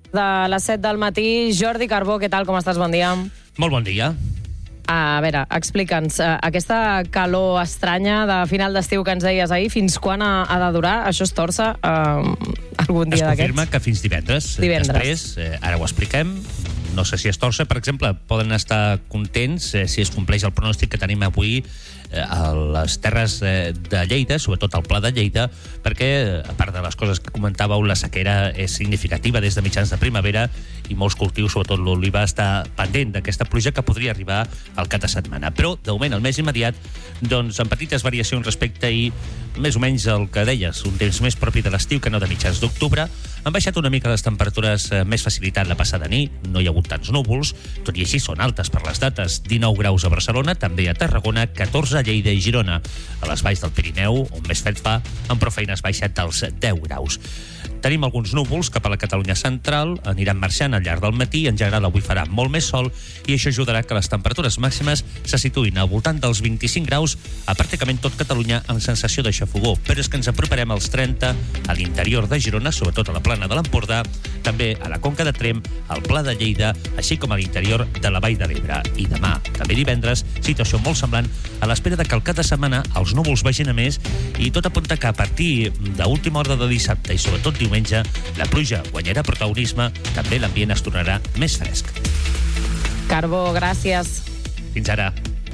De les 7 del matí. Jordi Carbó, què tal? Com estàs? Bon dia. Molt bon dia. A veure, explica'ns, aquesta calor estranya de final d'estiu que ens deies ahir, fins quan ha de durar? Això es torça algun dia d'aquests? Es confirma que fins divendres. Després, ara ho expliquem, no sé si es torça, per exemple, poden estar contents si es compleix el pronòstic que tenim avui a les terres de Lleida, sobretot al Pla de Lleida, perquè, a part de les coses que comentàveu, la sequera és significativa des de mitjans de primavera i molts cultius, sobretot l'oliva, està pendent d'aquesta pluja que podria arribar al cap de setmana. Però, de moment, el més immediat, doncs, amb petites variacions respecte i més o menys el que deies, un temps més propi de l'estiu que no de mitjans d'octubre. Han baixat una mica les temperatures, més facilitat la passada nit, no hi ha hagut tants núvols, tot i així són altes per les dates, 19 graus a Barcelona, també a Tarragona, 14 a Lleida i Girona. A les valls del Pirineu, on més fred fa, amb prou feines baixat dels 10 graus. Tenim alguns núvols cap a la Catalunya central, aniran marxant al llarg del matí, en general avui farà molt més sol i això ajudarà que les temperatures màximes se situïn al voltant dels 25 graus a pràcticament tot Catalunya amb sensació de xafogó, però és que ens aproparem als 30 a l'interior de Girona, sobretot a la plana de l'Empordà, també a la Conca de Tremp, al Pla de Lleida, així com a l'interior de la Vall de l'Ebre. I demà, també divendres, situació molt semblant a l'espera de que al cap de setmana els núvols vagin a més i tot apunta que a partir d'última hora de dissabte i sobretot diumenge, la pluja guanyarà protagonisme, també l'ambient es tornarà més fresc. Carbó, gràcies. Fins ara.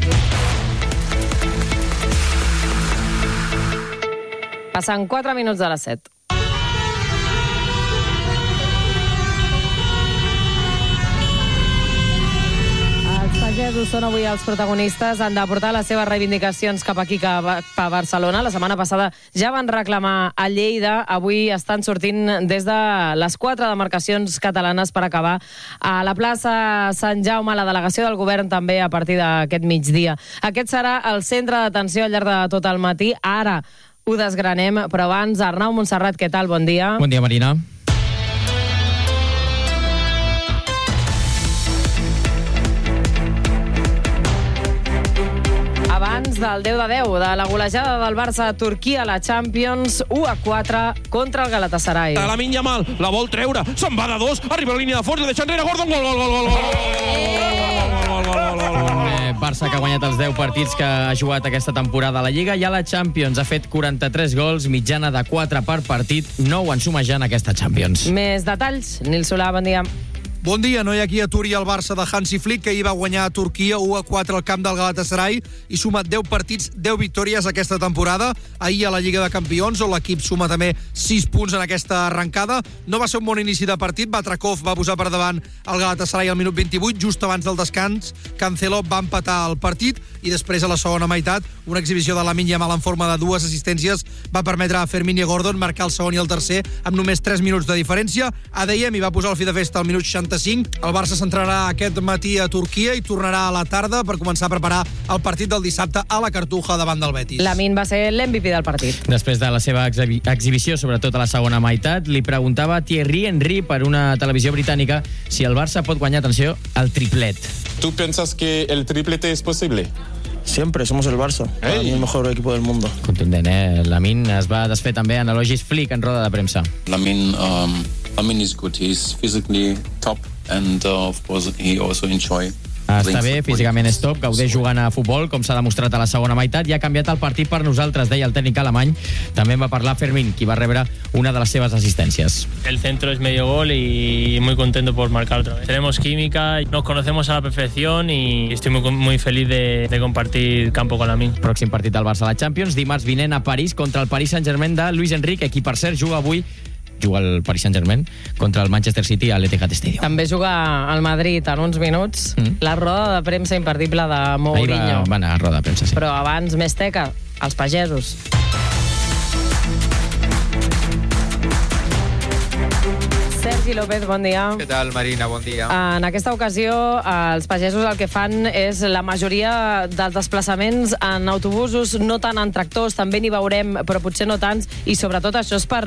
Passen 4 minuts de les 7. Els pagesos són avui els protagonistes, han de portar les seves reivindicacions cap aquí, cap a Barcelona. La setmana passada ja van reclamar a Lleida, avui estan sortint des de les 4 demarcacions catalanes per acabar a la plaça Sant Jaume, la delegació del govern també a partir d'aquest migdia. Aquest serà el centre d'atenció al llarg de tot el matí. Ara ho desgranem, però abans, Arnau Montserrat, què tal? Bon dia. Bon dia, Marina. Abans del 10 de 10, de la golejada del Barça a Turquia a la Champions, 1-4 contra el Galatasaray. Lamine Yamal, la vol treure, se'n va de dos, arriba a la línia de fons, la deixa enrere, Gordon, gol, gol, gol, gol, Barça que ha guanyat els 10 partits que ha jugat aquesta temporada a la Lliga i a la Champions. Ha fet 43 gols, mitjana de 4 per partit, 9 en sumejant aquesta Champions. Més detalls. Nil Solà, bon dia. Bon dia, no hi ha qui aturi el Barça de Hansi Flick, que ahir va guanyar a Turquia 1-4 al camp del Galatasaray i suma 10 partits, 10 victòries aquesta temporada. Ahir a la Lliga de Campions, on l'equip suma també 6 punts en aquesta arrencada. No va ser un bon inici de partit, Batrakov va posar per davant el Galatasaray al minut 28, just abans del descans. Cancelo va empatar el partit i després a la segona meitat una exhibició de Lamine Yamal en forma de 2 assistències va permetre a Fermín i Gordon marcar el segon i el tercer amb només 3 minuts de diferència. Adeyem hi va posar el fi de festa al minut 65. El Barça s'entrarà aquest matí a Turquia i tornarà a la tarda per començar a preparar el partit del dissabte a la Cartuja davant del Betis. Lamine va ser l'MVP del partit. Després de la seva exhibició, sobretot a la segona meitat, li preguntava a Thierry Henry per una televisió britànica si el Barça pot guanyar, atenció, el triplet. ¿Tú piensas que el triplete es posible? Siempre, somos el Barça. Para mí el mejor equipo del mundo. Contundent, Lamine es va desfer també en elogis Flick en roda de premsa. Lamine is good. He's physically top and of course he also enjoy. Està bé, físicament és top, gaudeix jugant a futbol, com s'ha demostrat a la segona meitat, i ha canviat el partit per nosaltres, deia el tècnic alemany. També en va parlar Fermín, qui va rebre una de les seves assistències. El centro es medio gol y muy contento por marcar otra vez. Tenemos química, nos conocemos a la perfección y estoy muy feliz de compartir campo con Lamine. Pròxim partit del Barça a la Champions, dimarts vinent a París contra el Paris Saint-Germain de Luis Enrique, qui per cert juga el Paris Saint-Germain contra el Manchester City a l'Etihad Stadium. També juga al Madrid en uns minuts. La roda de premsa imperdible de Mourinho. Ahir va anar a roda de premsa, sí. Però abans, més teca, els pagesos. Sergi López, bon dia. Què tal, Marina? Bon dia. En aquesta ocasió, els pagesos el que fan és la majoria dels desplaçaments en autobusos, no tant en tractors, també n'hi veurem, però potser no tants, i sobretot això és per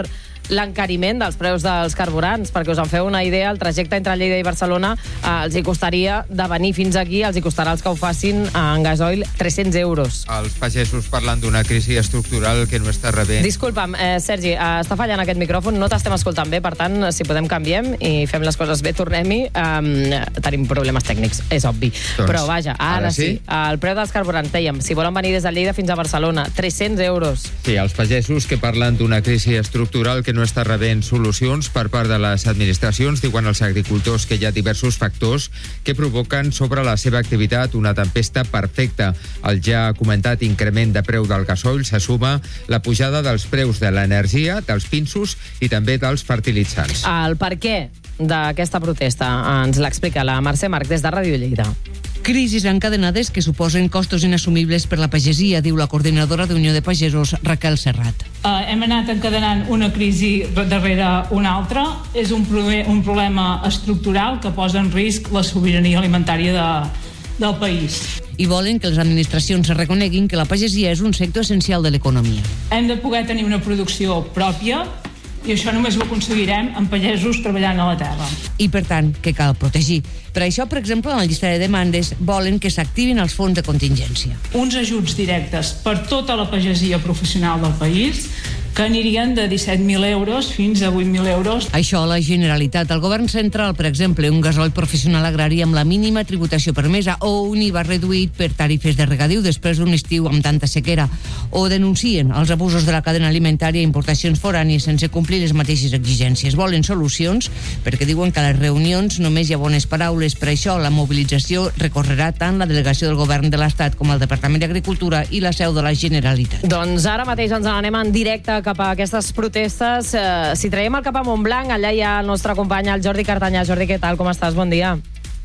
l'encariment dels preus dels carburants, perquè us en feu una idea, el trajecte entre Lleida i Barcelona els hi costaria de venir fins aquí, els hi costarà els que ho facin en gasoil 300 euros. Els pagesos parlant d'una crisi estructural que no està rebent. Disculpa'm, Sergi, està fallant aquest micròfon, no t'estem escoltant bé, per tant, si podem canviem i fem les coses bé, tornem-hi. Tenim problemes tècnics, és obvi. Doncs, però vaja, ara sí. El preu dels carburants, dèiem, si volen venir des de Lleida fins a Barcelona, 300 euros. Sí, els pagesos que parlen d'una crisi estructural que no està rebent solucions per part de les administracions, diuen els agricultors que hi ha diversos factors que provoquen sobre la seva activitat una tempesta perfecta. El ja comentat increment de preu del gasoil se suma la pujada dels preus de l'energia, dels pinsos i també dels fertilitzants. El per què d'aquesta protesta ens l'explica la Mercè Marc des de Ràdio Lleida. Crisis encadenades que suposen costos inassumibles per la pagesia, diu la coordinadora d'Unió de Pagesos, Raquel Serrat. Hem anat encadenant una crisi darrere una altra. És un problema estructural que posa en risc la sobirania alimentària del país. I volen que les administracions reconeguin que la pagesia és un sector essencial de l'economia. Hem de poder tenir una producció pròpia i això només ho aconseguirem amb pagesos treballant a la terra. I, per tant, que cal protegir. Per això, per exemple, en la llista de demandes volen que s'activin els fons de contingència. Uns ajuts directes per tota la pagesia professional del país que anirien de 17.000 euros fins a 8.000 euros. Això la Generalitat. El govern central, per exemple, un gasoil professional agrari amb la mínima tributació permesa o un IVA reduït per tarifes de regadiu després d'un estiu amb tanta sequera. O denuncien els abusos de la cadena alimentària i importacions forànies sense complir les mateixes exigències. Volen solucions perquè diuen que a les reunions només hi ha bones paraules. Per això la mobilització recorrerà tant la delegació del govern de l'Estat com el Departament d'Agricultura i la seu de la Generalitat. Doncs ara mateix ens n'anem en directe cap a aquestes protestes. Si traiem el cap a Montblanc, allà hi ha el nostre company, el Jordi Cartanyà. Jordi, què tal? Com estàs? Bon dia.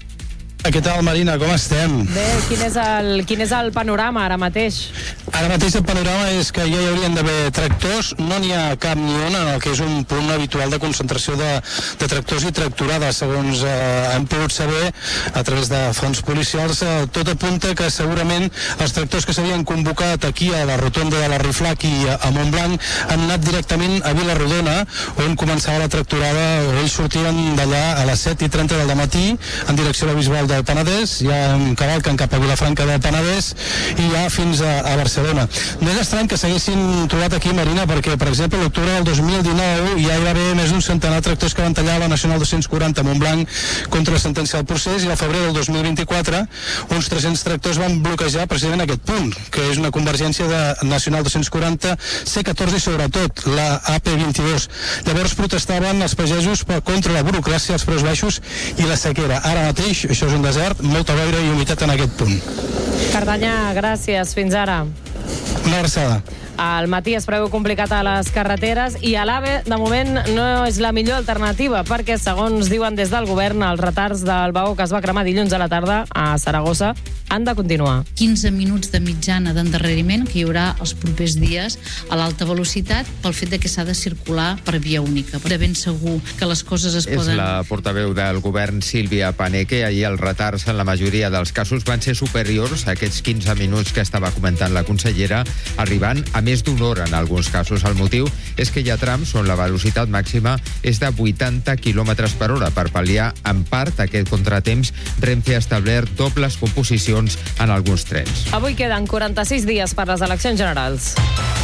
Què tal, Marina? Com estem? Bé, quin és el panorama ara mateix? Ara mateix el panorama és que ja hi haurien d'haver tractors, no n'hi ha cap ni un en el que és un punt habitual de concentració de tractors i tractorades, segons hem pogut saber a través de fons policials. Tot apunta que segurament els tractors que s'havien convocat aquí a la rotonda de la Riflac i a Montblanc han anat directament a Vilarrodona, on començava la tractorada. Ells sortien d'allà a les 7:30 del matí en direcció a la Bisbal del Penedès, ja cavalquen cap a Vilafranca del Penedès i ja fins a Barcelona. No és estrany que s'haguessin trobat aquí, Marina, perquè, per exemple, l'octubre del 2019 ja hi va haver més d'un centenar de tractors que van tallar la Nacional 240 a Montblanc contra la sentència del procés, i al febrer del 2024 uns 300 tractors van bloquejar precisament aquest punt, que és una convergència de Nacional 240, C14 i sobretot la AP22. Llavors protestaven els pagesos contra la burocràcia, els preus baixos i la sequera. Ara mateix això és un desert, molta boira i humitat en aquest punt. Cartanyà, gràcies. Fins ara. Una abraçada. Al matí es preveu complicat a les carreteres i a l'AVE, de moment, no és la millor alternativa perquè, segons diuen des del govern, els retards del vagó que es va cremar dilluns a la tarda a Saragossa han de continuar. 15 minuts de mitjana d'endarreriment que hi haurà els propers dies a l'alta velocitat pel fet de que s'ha de circular per via única. De ben segur que les coses es poden... És la portaveu del govern, Sílvia Paneque. Ahir els retards en la majoria dels casos van ser superiors a aquests 15 minuts que estava comentant la consellera, arribant a més d'una hora en alguns casos. El motiu és que hi ha trams on la velocitat màxima és de 80 km per hora. Per pal·liar en part aquest contratemps, Renfe ha establert dobles composicions en alguns trens. Avui queden 46 dies per les eleccions generals.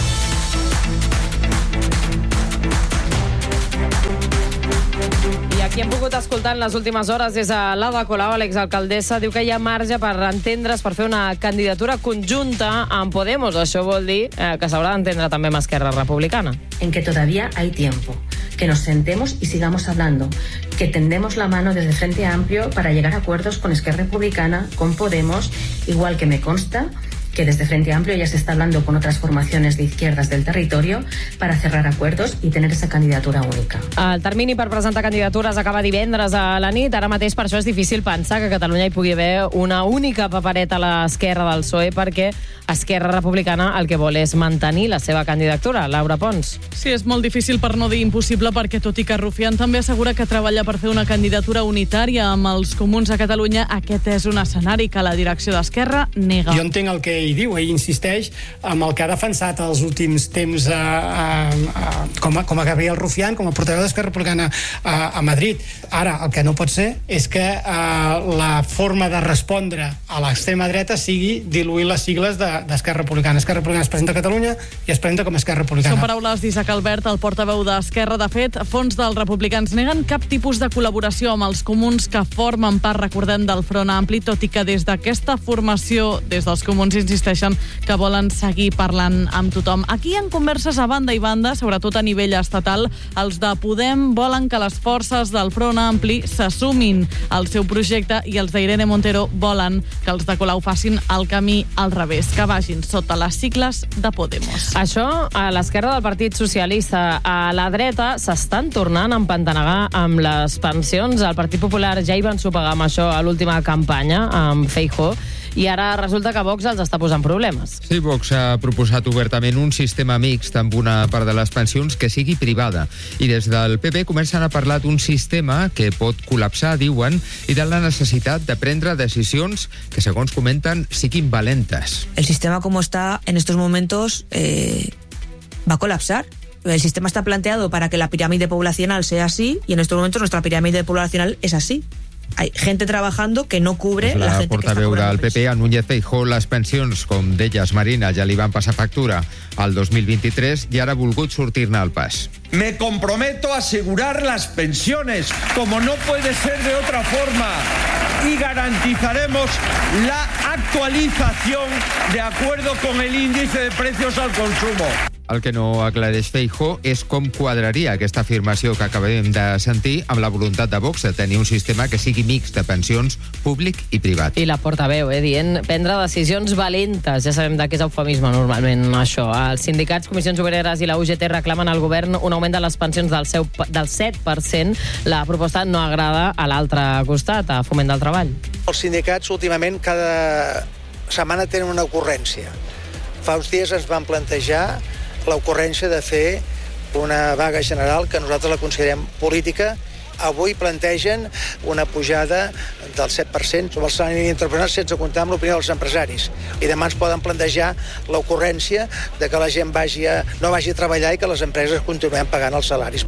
Qui hem pogut escoltar en les últimes hores és a l'Ada Colau, l'exalcaldessa. Diu que hi ha marge per entendre's, per fer una candidatura conjunta amb Podemos. Això vol dir que s'haurà d'entendre també amb Esquerra Republicana. En que todavía hay tiempo, que nos sentemos y sigamos hablando, que tendemos la mano desde Frente Amplio para llegar a acuerdos con Esquerra Republicana, con Podemos, igual que me consta que desde Frente Amplio ya se está hablando con otras formaciones de izquierdas del territorio para cerrar acuerdos y tener esa candidatura única. El termini per presentar candidatures acaba divendres a la nit. Ara mateix per això és difícil pensar que a Catalunya hi pugui haver una única papereta a l'esquerra del PSOE, perquè Esquerra Republicana el que vol és mantenir la seva candidatura. Laura Pons. Sí, és molt difícil, per no dir impossible, perquè tot i que Rufián també assegura que treballa per fer una candidatura unitària amb els comuns a Catalunya, aquest és un escenari que la direcció d'Esquerra nega. Jo entenc el que ell diu, ell insisteix amb el que ha defensat els últims temps com a Gabriel Rufián, com a portaveu d'Esquerra Republicana a Madrid. Ara, el que no pot ser és que la forma de respondre a l'extrema dreta sigui diluir les sigles d'Esquerra Republicana. Esquerra Republicana es presenta a Catalunya i es presenta com a Esquerra Republicana. Són paraules d'Isaac Albert, el portaveu d'Esquerra. De fet, fons dels republicans neguen cap tipus de col·laboració amb els comuns que formen part, recordem, del Front Ampli, tot i que des d'aquesta formació, des dels comuns, insisteixen que volen seguir parlant amb tothom. Aquí hi ha converses a banda i banda, sobretot a nivell estatal. Els de Podem volen que les forces del Front Ampli s'assumin al seu projecte i els d'Irene Montero volen que els de Colau facin el camí al revés, que vagin sota les sigles de Podemos. Això, a l'esquerra del Partit Socialista. A la dreta s'estan tornant a empantanegar amb les pensions. El Partit Popular ja hi van sopegar amb això a l'última campanya, amb Feijóo, i ara resulta que Vox els està posant problemes. Sí, Vox ha proposat obertament un sistema mixt amb una part de les pensions que sigui privada. I des del PP comencen a parlar d'un sistema que pot col·lapsar, diuen, i de la necessitat de prendre decisions que, segons comenten, siguin valentes. El sistema como está en estos momentos va a colapsar. El sistema está planteado para que la pirámide poblacional sea así y en estos momentos nuestra pirámide poblacional es así. Hay gente trabajando que no cubre la gente que està portaveu cobrant. del PP, a Núñez Feijóo, les pensions, com deies, Marina, ja li van passar factura al 2023 i ara ha volgut sortir-ne al pas. Me comprometo a asegurar las pensiones, como no puede ser de otra forma, y garantizaremos la actualización de acuerdo con el índice de precios al consumo. El que no aclareix Feijóo és com quadraria aquesta afirmació que acabem de sentir amb la voluntat de Vox de tenir un sistema que sigui mixt de pensions públic i privat. I la portaveu, dient prendre decisions valentes. Ja sabem de què és eufemisme normalment això. Els sindicats, Comissions Obreres i la UGT reclamen al govern un augment de les pensions del 7%. La proposta no agrada a l'altre costat, a Foment del Treball. Els sindicats últimament cada setmana tenen una ocurrència. Fa uns dies ens van plantejar l'ocurrència de fer una vaga general que nosaltres la considerem política. Avui plantegen una pujada del 7% sobre el salari mínim interprofessional sense comptar amb l'opinió dels empresaris. I demà ens poden plantejar l'ocurrència de que la gent no vagi a treballar i que les empreses continuem pagant els salaris.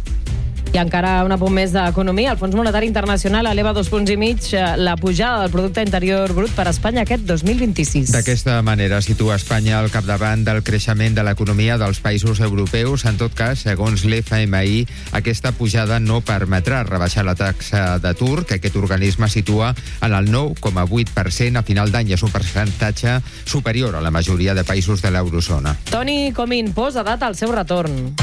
I encara un apunt més d'economia. El Fons Monetari Internacional eleva 2,5 punts la pujada del Producte Interior Brut per a Espanya aquest 2026. D'aquesta manera situa Espanya al capdavant del creixement de l'economia dels països europeus. En tot cas, segons l'FMI, aquesta pujada no permetrà rebaixar la taxa d'atur, que aquest organisme situa en el 9,8% a final d'any. És un percentatge superior a la majoria de països de l'eurozona. Toni Comín posa data al seu retorn.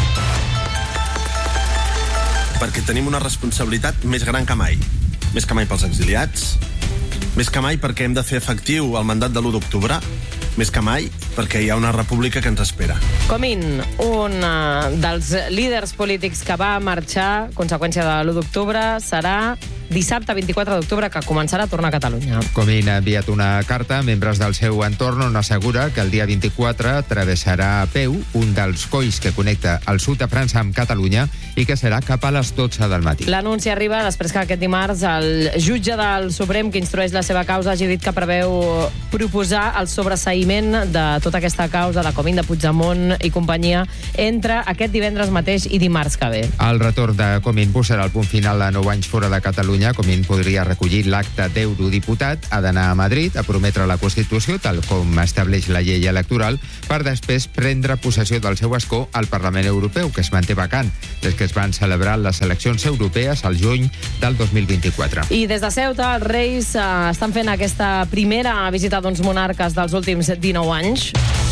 Perquè tenim una responsabilitat més gran que mai. Més que mai pels exiliats, més que mai perquè hem de fer efectiu el mandat de l'1 d'octubre, més que mai perquè hi ha una república que ens espera. Comín, un dels líders polítics que va marxar a conseqüència de l'1 d'octubre, serà dissabte 24 d'octubre, que començarà a tornar a Catalunya. Comín ha enviat una carta a membres del seu entorn on assegura que el dia 24 travessarà a peu un dels colls que connecta el sud de França amb Catalunya i que serà cap a les 12 del matí. L'anunci arriba després que aquest dimarts el jutge del Suprem que instrueix la seva causa hagi dit que preveu proposar el sobreseïment de tota aquesta causa de Comín, de Puigdemont i companyia entre aquest divendres mateix i dimarts que ve. El retorn de Comín posarà el punt final a 9 anys fora de Catalunya. Comín podria recollir l'acte d'eurodiputat, ha d'anar a Madrid a prometre la Constitució, tal com estableix la llei electoral, per després prendre possessió del seu escó al Parlament Europeu, que es manté vacant des que es van celebrar les eleccions europees al juny del 2024. I des de Ceuta, els Reis estan fent aquesta primera visita d'uns monarques dels últims 19 anys.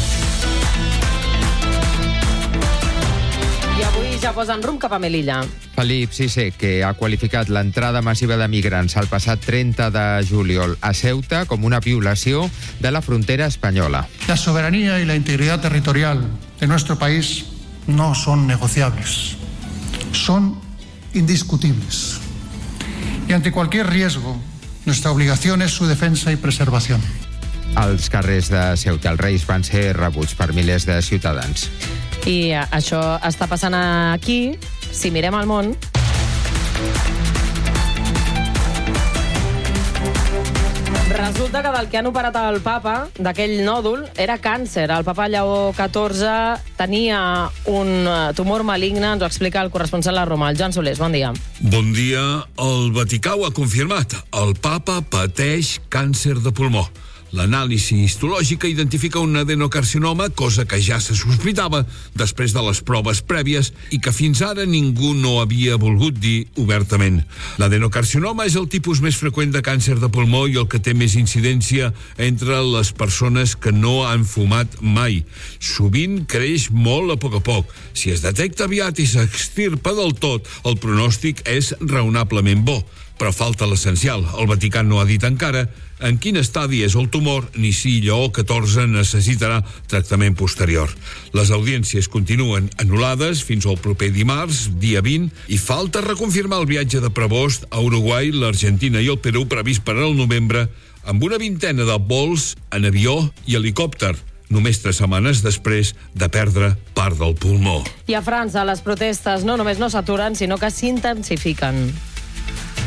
I avui ja posen rumb cap a Melilla. Felip VI, que ha qualificat l'entrada massiva de migrants el passat 30 de juliol a Ceuta com una violació de la frontera espanyola. La soberanía y la integridad territorial de nuestro país no son negociables, son indiscutibles. Y ante cualquier riesgo, nuestra obligación es su defensa y preservación. Als carrers de Ceuta, els Reis van ser rebuts per milers de ciutadans. I això està passant aquí. Si mirem al món, Resulta que del que han operat el papa, d'aquell nòdul, era càncer. El papa Lleó XIV tenia un tumor maligne, ens ho explica el corresponsal a Roma, el Joan Solés. Bon dia. Bon dia. El Vaticà ho ha confirmat. El papa pateix càncer de pulmó. L'anàlisi histològica identifica un adenocarcinoma, cosa que ja se sospitava després de les proves prèvies i que fins ara ningú no havia volgut dir obertament. L'adenocarcinoma és el tipus més freqüent de càncer de pulmó i el que té més incidència entre les persones que no han fumat mai. Sovint creix molt a poc. Si es detecta aviat i s'extirpa del tot, el pronòstic és raonablement bo. Però falta l'essencial. El Vaticà no ha dit encara en quin estadi és el tumor ni si Lleó XIV necessitarà tractament posterior. Les audiències continuen anul·lades fins al proper dimarts, dia 20, i falta reconfirmar el viatge de Prebost a Uruguai, l'Argentina i el Perú previst per al novembre, amb una vintena de vols en avió i helicòpter, només 3 setmanes després de perdre part del pulmó. I a França les protestes no només no s'aturen, sinó que s'intensifiquen.